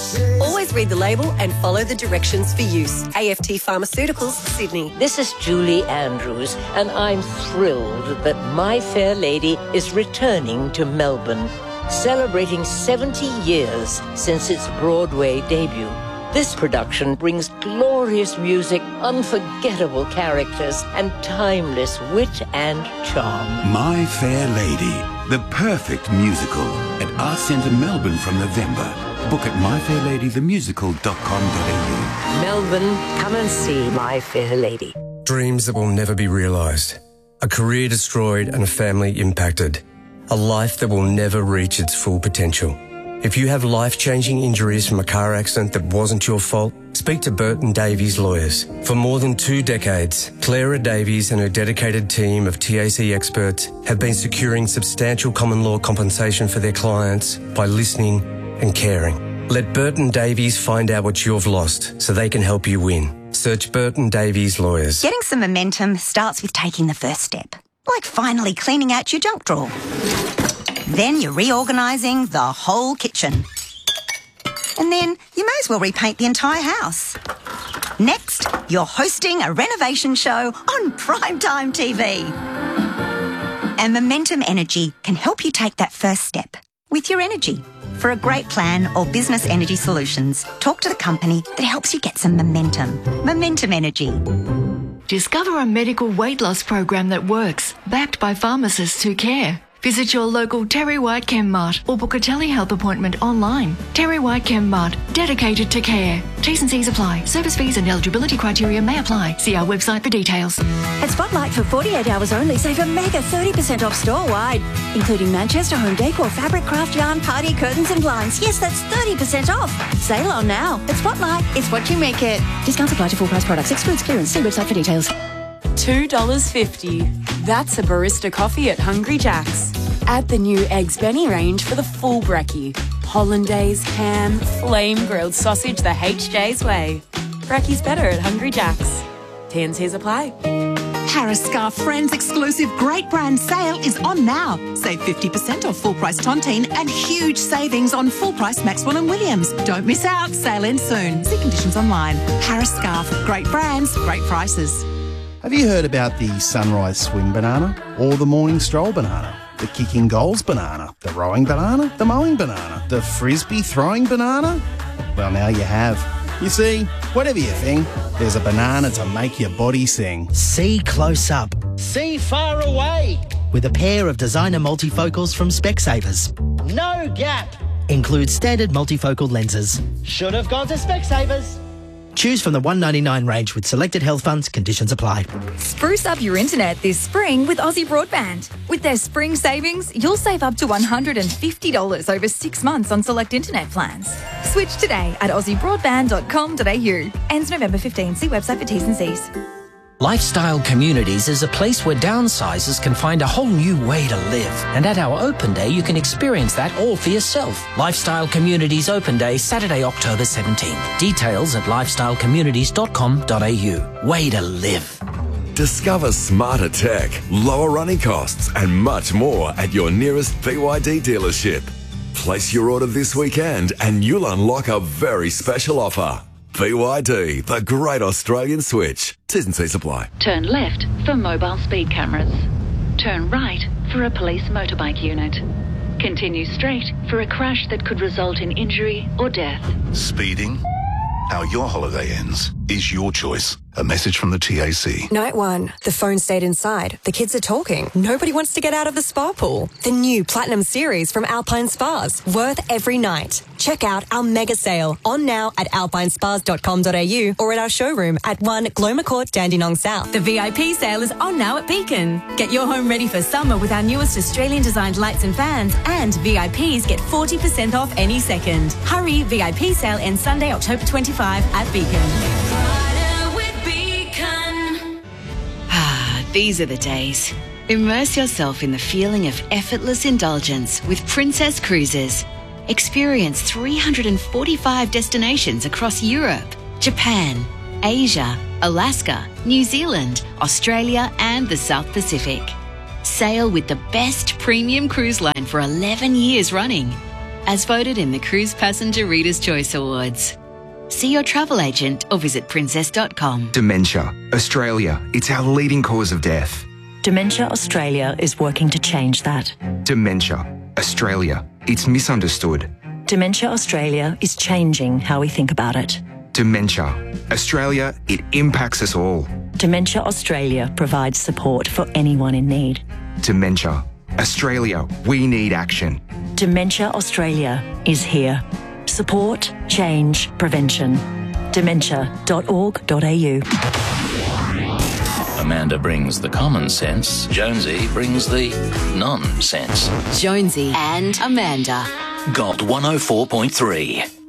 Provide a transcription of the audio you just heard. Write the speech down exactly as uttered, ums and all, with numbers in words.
Always read the label and follow the directions for use. A F T Pharmaceuticals, Sydney. This is Julie Andrews, and I'm thrilled that My Fair Lady is returning to Melbourne, celebrating seventy years since its Broadway debut. This production brings glorious music, unforgettable characters, and timeless wit and charm. My Fair Lady, the perfect musical at Arts Centre Melbourne from November. Book at my fair lady the musical dot com dot a u. Melbourne, come and see My Fair Lady. Dreams that will never be realised. A career destroyed and a family impacted. A life that will never reach its full potential. If you have life-changing injuries from a car accident that wasn't your fault, speak to Burton Davies Lawyers. For more than two decades, Clara Davies and her dedicated team of T A C experts have been securing substantial common law compensation for their clients by listening and caring. Let Burton Davies find out what you've lost so they can help you win. Search Burton Davies Lawyers. Getting some momentum starts with taking the first step, like finally cleaning out your junk drawer. Then you're reorganising the whole kitchen. And then you may as well repaint the entire house. Next, you're hosting a renovation show on primetime T V. And Momentum Energy can help you take that first step with your energy. For a great plan or business energy solutions, talk to the company that helps you get some momentum. Momentum Energy. Discover a medical weight loss program that works, backed by pharmacists who care. Visit your local Terry White Chem Mart or book a telehealth appointment online. Terry White Chem Mart, dedicated to care. T's and C's apply. Service fees and eligibility criteria may apply. See our website for details. At Spotlight, for forty-eight hours only, save a mega thirty percent off store-wide, including Manchester home decor, fabric, craft yarn, party curtains and blinds. Yes, that's thirty percent off. Sale on now. At Spotlight, it's what you make it. Discounts apply to full price products. Excludes clearance. See website for details. two dollars fifty. That's a barista coffee at Hungry Jack's. Add the new Eggs Benny range for the full brekkie. Hollandaise, ham, flame grilled sausage the H J's way. Brekkie's better at Hungry Jack's. T and C's apply. Harris Scarf Friends exclusive great brand sale is on now. Save fifty percent off full price Tontine and huge savings on full price Maxwell and Williams. Don't miss out. Sale ends soon. See conditions online. Harris Scarf. Great brands, great prices. Have you heard about the sunrise swing banana or the morning stroll banana? The kicking goals banana, the rowing banana, the mowing banana, the frisbee throwing banana? Well, now you have. You see, whatever you think, there's a banana to make your body sing. See close up. See far away. With a pair of designer multifocals from Specsavers. No gap. Includes standard multifocal lenses. Should have gone to Specsavers. Choose from the one ninety-nine range with selected health funds. Conditions apply. Spruce up your internet this spring with Aussie Broadband. With their spring savings, you'll save up to one hundred fifty dollars over six months on select internet plans. Switch today at aussie broadband dot com dot a u. Ends November fifteenth. See website for T's and C's. Lifestyle Communities is a place where downsizers can find a whole new way to live. And at our open day, you can experience that all for yourself. Lifestyle Communities Open Day, Saturday, October seventeenth. Details at lifestyle communities dot com dot a u. Way to live. Discover smarter tech, lower running costs, and much more at your nearest B Y D dealership. Place your order this weekend and you'll unlock a very special offer. B Y D, the great Australian switch. T's and C's apply. Turn left for mobile speed cameras. Turn right for a police motorbike unit. Continue straight for a crash that could result in injury or death. Speeding? How your holiday ends is your choice. A message from the T A C. Night one. The phone stayed inside. The kids are talking. Nobody wants to get out of the spa pool. The new Platinum Series from Alpine Spas. Worth every night. Check out our mega sale on now at alpine spas dot com dot a u or at our showroom at one Gloma Court, Dandenong South. The V I P sale is on now at Beacon. Get your home ready for summer with our newest Australian-designed lights and fans, and V I Ps get forty percent off any second. Hurry, V I P sale ends Sunday, October twenty-fifth at Beacon. These are the days. Immerse yourself in the feeling of effortless indulgence with Princess Cruises. Experience three hundred forty-five destinations across Europe, Japan, Asia, Alaska, New Zealand, Australia, and the South Pacific. Sail with the best premium cruise line for eleven years running. as voted in the Cruise Passenger Reader's Choice Awards. See your travel agent or visit princess dot com. Dementia. Australia. It's our leading cause of death. Dementia Australia is working to change that. Dementia. Australia. It's misunderstood. Dementia Australia is changing how we think about it. Dementia. Australia, it impacts us all. Dementia Australia provides support for anyone in need. Dementia. Australia, we need action. Dementia Australia is here. Support, change, prevention. dementia dot org dot a u. Amanda brings the common sense. Jonesy brings the nonsense. Jonesy and Amanda. Gold one oh four point three.